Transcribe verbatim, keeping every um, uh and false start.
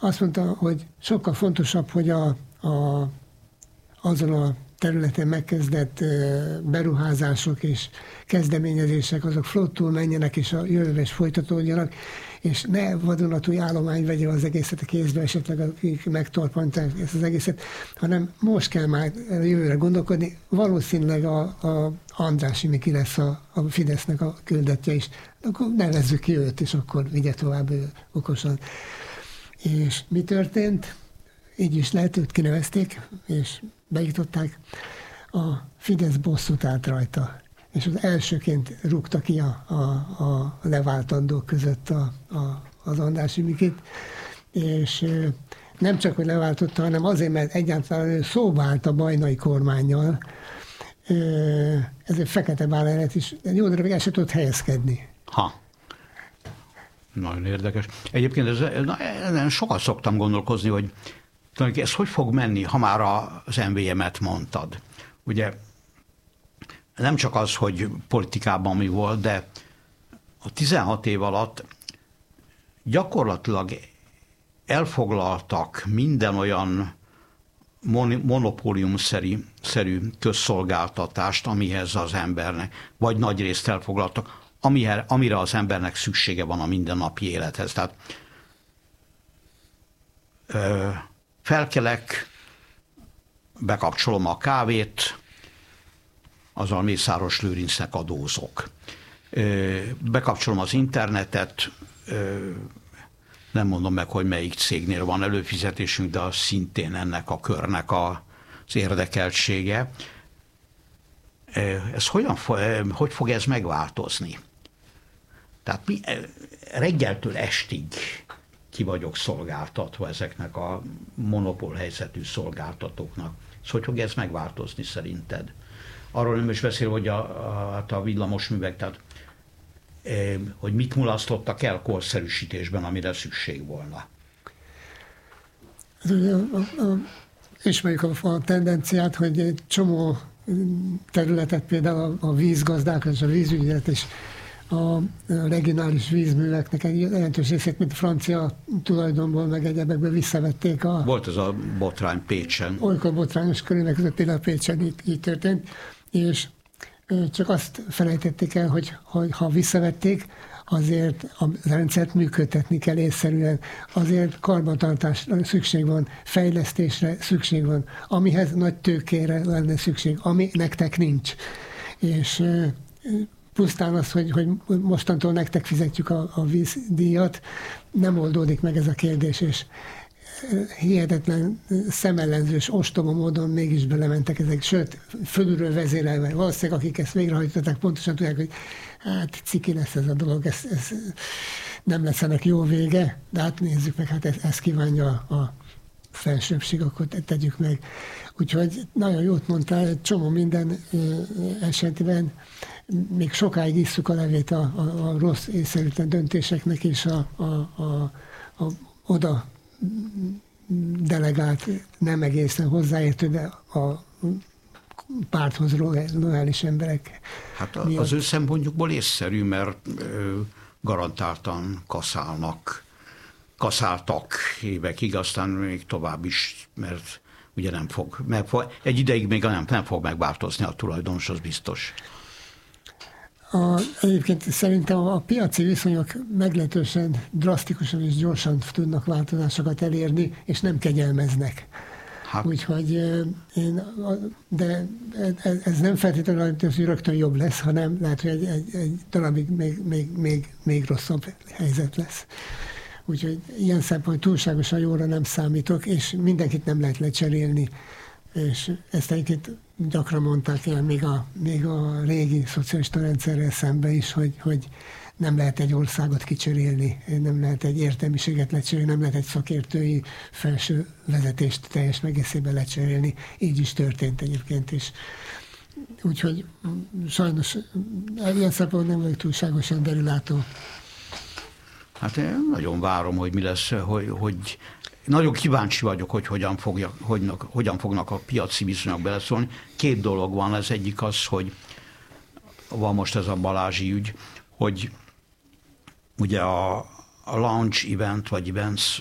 azt mondta, hogy sokkal fontosabb, hogy a, a, azon a területen megkezdett beruházások és kezdeményezések, azok flottul menjenek, és a jövőben is folytatódjanak, és ne vadonatúj állomány vegye az egészet a kézbe, esetleg akik megtorpanták ezt az egészet, hanem most kell már jövőre gondolkodni. Valószínűleg a, a Andrássy Miki lesz a, a Fidesznek a küldetje is. Akkor nevezzük ki őt, és akkor vigye tovább ő okosan. És mi történt? Így is lehet, őt kinevezték, és beiktatták. A Fidesz bosszút állt rajta, és az elsőként rúgta ki a, a, a leváltandók között a, a, az Andrássy Mikit, és nem csak, hogy leváltotta, hanem azért, mert egyáltalán ő szóba állt a bajnai kormánnyal, ezért fekete bálánet is jó darabig el se tudott helyezkedni. Ha. Nagyon érdekes. Egyébként ez, na, ezen sokat szoktam gondolkozni, hogy ez hogy fog menni, ha már az em vé em-et mondtad. Ugye nem csak az, hogy politikában mi volt, de a tizenhat év alatt gyakorlatilag elfoglaltak minden olyan monopóliumszerű szerű közszolgáltatást, amihez az embernek, vagy nagy részt elfoglaltak, amire, amire az embernek szüksége van a mindennapi élethez. Tehát ö, felkelek, bekapcsolom a kávét, azzal Mészáros Lőrincnek adózok. Ö, bekapcsolom az internetet, ö, nem mondom meg, hogy melyik cégnél van előfizetésünk, de az szintén ennek a körnek a, az érdekeltsége. Ez hogyan, hogy fog ez megváltozni? Tehát mi, reggeltől estig ki vagyok szolgáltatva ezeknek a monopól helyzetű szolgáltatóknak. Ez hogy fog ez megváltozni szerinted? Arról nem is beszél, hogy a, a, a villamosművek, tehát hogy mit mulasztottak el korszerűsítésben, amire szükség volna. Ismerjük a, a tendenciát, hogy egy csomó területet, például a, a vízgazdálkodás, a vízügyet és a regionális vízműveknek egy jelentős részét, mint a francia tulajdonból, meg egyebekből visszavették. A, Volt ez a botrány Pécsen. Olykor botrányos körülmények között például Pécsen így, így történt, és csak azt felejtették el, hogy, hogy ha visszavették, azért a rendszert működtetni kell észszerűen, azért karbantartásra szükség van, fejlesztésre szükség van, amihez nagy tőkére lenne szükség, ami nektek nincs. És pusztán az, hogy, hogy mostantól nektek fizetjük a, a vízdíjat, nem oldódik meg ez a kérdés, és hihetetlen szemellenzős, ostoba módon mégis belementek ezek, sőt, fölülről vezérelve. Valószínűleg, akik ezt végrehajtották, pontosan tudják, hogy hát ciki lesz ez a dolog, ez, ez nem lesz ennek jó vége, de hát nézzük meg, hát ezt, ezt kívánja a, a felsőbbség, akkor tegyük meg. Úgyhogy nagyon jót mondtál, egy csomó minden esetben, még sokáig isszuk a levét a, a, a rossz észszerűtlen döntéseknek, és a, a, a, a oda delegált, nem egészen hozzáértő, de a párthoz lojális emberek. Hát a, az ő szempontjukból észszerű, mert ö, garantáltan kaszálnak, kaszáltak évekig, aztán még tovább is, mert ugye nem fog, mert egy ideig még nem, nem fog megváltozni a tulajdonos, az biztos. A, egyébként szerintem a piaci viszonyok meglehetősen drasztikusan és gyorsan tudnak változásokat elérni, és nem kegyelmeznek. Hát. Úgyhogy én, de ez nem feltétlenül, hogy rögtön jobb lesz, hanem lehet, hogy egy, egy, egy darabig még, még, még, még rosszabb helyzet lesz. Úgyhogy ilyen szempont túlságosan jóra nem számítok, és mindenkit nem lehet lecserélni. És ezt egyébként gyakran mondták el még a, még a régi szocialista rendszerrel szembe is, hogy, hogy nem lehet egy országot kicserélni, nem lehet egy értelmiséget lecserélni, nem lehet egy szakértői felső vezetést teljes egészében lecserélni. Így is történt egyébként is. Úgyhogy sajnos ilyen szempontból nem vagyok túlságosan derülátó. Hát én nagyon várom, hogy mi lesz, hogy, hogy nagyon kíváncsi vagyok, hogy hogyan, fogja, hogy, hogyan fognak a piaci viszonyok beleszólni. Két dolog van, ez egyik az, hogy van most ez a Balázsi ügy, hogy ugye a, a launch event, vagy events